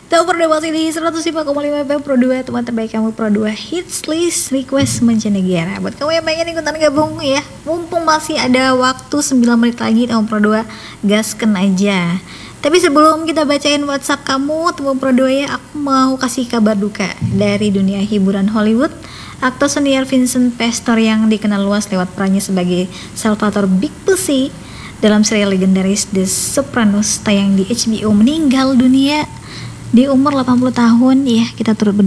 Tahu Pro 2 masih di 105,5 FM Pro 2, teman terbaik kamu Pro 2 Hits List Request Mancanegara. Buat kamu yang pengen ikutan gabung ya, mumpung masih ada waktu 9 menit lagi, teman Pro 2 gasken aja. Tapi sebelum kita bacain WhatsApp kamu, teman Pro 2 ya, aku mau kasih kabar duka dari dunia hiburan Hollywood. Aktor senior Vincent Pastor yang dikenal luas lewat perannya sebagai Salvatore Big Pussy dalam serial legendaris The Sopranos tayang di HBO meninggal dunia di umur 80 tahun. Ya, kita turut